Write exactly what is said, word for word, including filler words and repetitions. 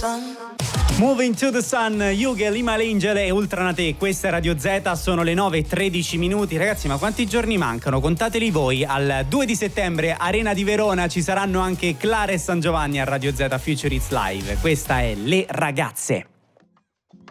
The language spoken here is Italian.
Moving to the Sun, Yuge, Lima L'Angel e Ultranate, questa è Radio Z, sono le nove e tredici minuti. Ragazzi, ma quanti giorni mancano? Contateli voi. Al due di settembre, Arena di Verona, ci saranno anche Clara e San Giovanni a Radio Z Future Hits Live. Questa è Le Ragazze.